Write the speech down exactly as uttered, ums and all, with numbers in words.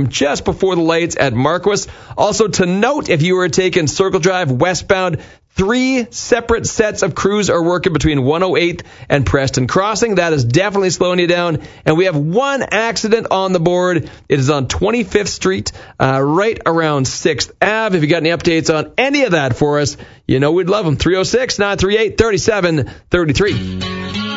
from just before the lights at Marquis. Also to note, if you were taking Circle Drive westbound, three separate sets of crews are working between one oh eighth and Preston Crossing. That is definitely slowing you down. And we have one accident on the board. It is on twenty-fifth Street, uh, right around sixth Avenue. If you got any updates on any of that for us, you know we'd love them. three oh six, nine three eight, three seven three three.